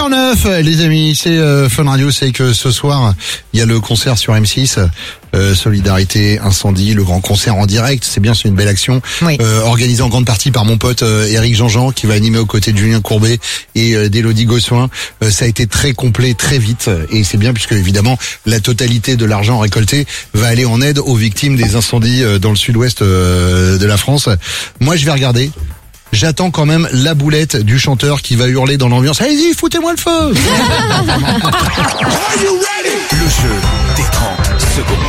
8h09 les amis, c'est Fun Radio, c'est que ce soir il y a le concert sur M6, Solidarité Incendie, le grand concert en direct, c'est bien, c'est une belle action, Oui. organisée en grande partie par mon pote Éric Jean-Jean qui va animer aux côtés de Julien Courbet et d'Élodie Gossuin. Ça a été très complet, très vite, et c'est bien puisque évidemment la totalité de l'argent récolté va aller en aide aux victimes des incendies dans le sud-ouest de la France. Moi je vais regarder. J'attends quand même la boulette du chanteur qui va hurler dans l'ambiance. Allez-y, foutez-moi le feu. Le jeu des 30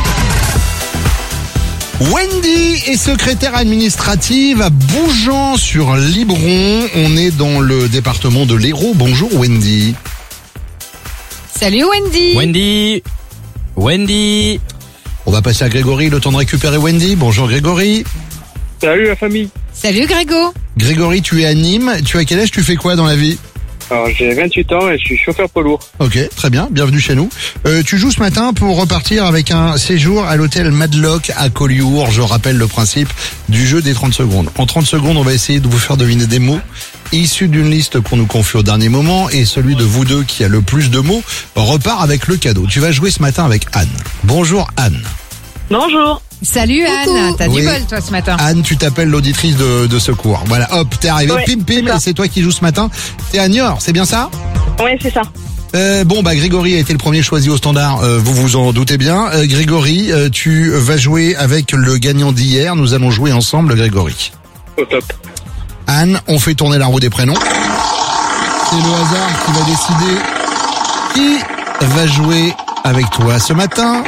secondes. Wendy est secrétaire administrative à Bougeant-sur-Libron. On est dans le département de l'Hérault. Bonjour Wendy. Salut Wendy. Wendy. On va passer à Grégory, le temps de récupérer Wendy. Bonjour Grégory. Salut la famille. Salut Grégo. Grégory, tu es à Nîmes. Tu as quel âge? Tu fais quoi dans la vie? Alors j'ai 28 ans et je suis chauffeur poids lourd. Ok, très bien. Bienvenue chez nous. Tu joues ce matin pour repartir avec un séjour à l'hôtel Madlock à Collioure. Je rappelle le principe du jeu des 30 secondes. En 30 secondes, on va essayer de vous faire deviner des mots issus d'une liste qu'on nous confie au dernier moment, et celui de vous deux qui a le plus de mots repart avec le cadeau. Tu vas jouer ce matin avec Anne. Bonjour Anne. Bonjour. Salut Anne. T'as Oui. du bol toi ce matin. Anne, tu t'appelles l'auditrice de secours. Voilà, hop, t'es arrivé, Ouais, pim c'est pim, ça. et c'est toi qui joues ce matin. T'es à Niort, c'est bien ça? Oui, c'est ça. Bon, Grégory a été le premier choisi au standard, vous vous en doutez bien. Grégory, tu vas jouer avec le gagnant d'hier. Nous allons jouer ensemble, Grégory. Au top. Anne, on fait tourner la roue des prénoms. C'est le hasard qui va décider qui va jouer avec toi ce matin.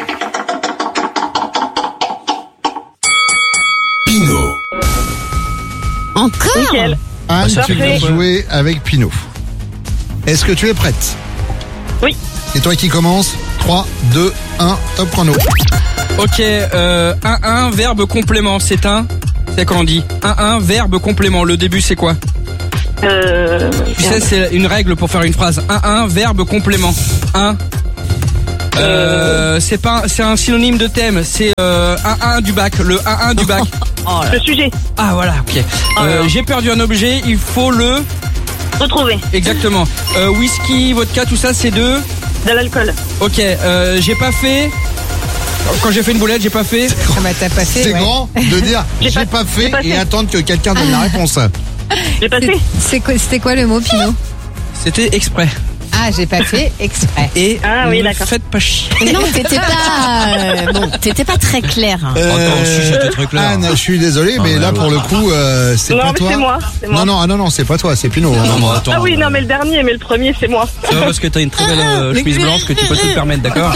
Pinot. Encore? Nickel. Anne, tu Parfait. vas jouer avec Pinot. Est-ce que tu es prête? Oui. C'est toi qui commence. 3, 2, 1, top chrono. Ok, 1-1, verbe complément, c'est comment on dit? 1-1, verbe complément, le début c'est quoi? Tu sais, c'est une règle pour faire une phrase. 1-1, verbe complément. 1. C'est un synonyme de thème, c'est 1-1 du bac, le 1-1 du bac. Le sujet. Ah voilà, ok. J'ai perdu un objet, il faut le... Retrouver. Exactement. Whisky, vodka, tout ça c'est de... De l'alcool. Ok, j'ai pas fait... Quand j'ai fait une boulette, j'ai pas fait... Ah bah t'as passé. C'est ouais. grand de dire j'ai pas fait j'ai pas et fait. attendre que quelqu'un donne la réponse. J'ai passé. C'était quoi le mot Pinot? C'était exprès. Ah, j'ai pas fait exprès. Et Ah oui, ne d'accord. faites pas chier. Non, t'étais pas très clair. Attends, si, j'étais très clair. Anne, je suis désolé, mais ouais, là ouais. pour le coup, c'est Non, pas mais toi. c'est moi. C'est moi. Non, c'est pas toi, c'est Pinot. Non, mais attends. Ah oui, non, mais le dernier, mais le premier, c'est moi. C'est pas parce que t'as une très belle chemise blanche que tu peux te le permettre, d'accord?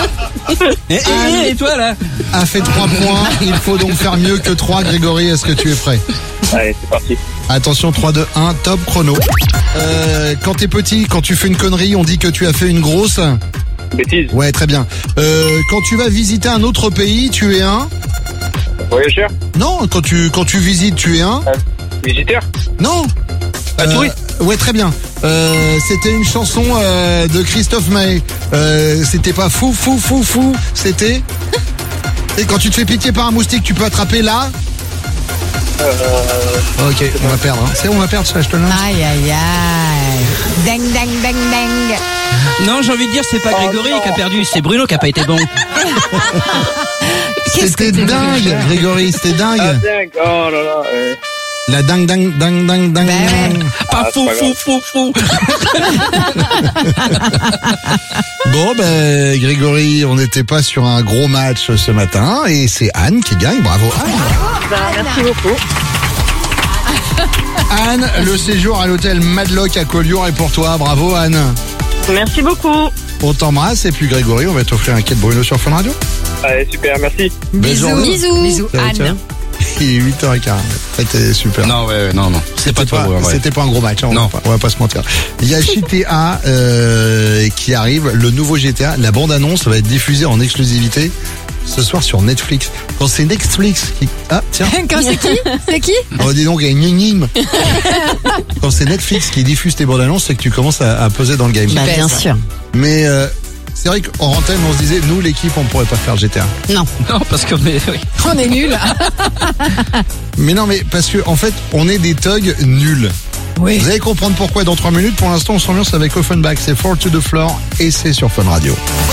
Et toi là? A fait 3 points, il faut donc faire mieux que 3. Grégory, est-ce que tu es prêt? Allez, c'est parti. Attention, 3, 2, 1, top chrono. Quand t'es petit, quand tu fais une connerie, on dit que tu as fait une grosse... Bêtise. Ouais, très bien. Quand tu vas visiter un autre pays, tu es un... Voyageur. Non, quand tu visites, tu es un... Visiteur. Non. touriste. Ouais, très bien. C'était une chanson de Christophe Maé. C'était pas fou, c'était... Et quand tu te fais pitié par un moustique, tu peux attraper là. Ok, on va perdre. Hein. On va perdre ça, je te l'annonce. Aïe aïe aïe. Dang dang dang dang. Non, j'ai envie de dire, c'est pas Grégory qui a perdu, c'est Bruno qui a pas été bon. C'était dingue, Grégory, c'était dingue. Ah, dingue. Oh là là. La dingue. Bah ouais. Pas fou, c'est pas fou. Bon, Grégory, on n'était pas sur un gros match ce matin et c'est Anne qui gagne. Bravo Anne. Bah, merci beaucoup. Anne, le séjour à l'hôtel Madlock à Collioure est pour toi. Bravo Anne. Merci beaucoup. On t'embrasse et puis Grégory, on va t'offrir un quai de Bruno sur Fun Radio. Allez, super, merci. Bisous. Bisous. Bisous Anne. Il est 8h15. C'était super. Non, non. C'est pas toi, ouais. C'était pas un gros match, hein, Non. on va pas se mentir. Il y a GTA qui arrive, le nouveau GTA. La bande-annonce va être diffusée en exclusivité ce soir sur Netflix. Quand c'est Netflix qui... Ah, tiens. Quand c'est qui? C'est qui? Oh, dis donc, il y a une énigme. Quand c'est Netflix qui diffuse tes bandes-annonces, c'est que tu commences à peser dans le game. Bah, bien sûr. Mais c'est vrai qu'en antenne, on se disait, nous, l'équipe, on pourrait pas faire le GTA. Non. Non, parce que... Oui. On est nuls. Mais non, mais parce que en fait, on est des thugs nuls. Oui. Vous allez comprendre pourquoi dans 3 minutes. Pour l'instant, on s'ambiance avec Offenbach. C'est Fall to the Floor et c'est sur Fun Radio.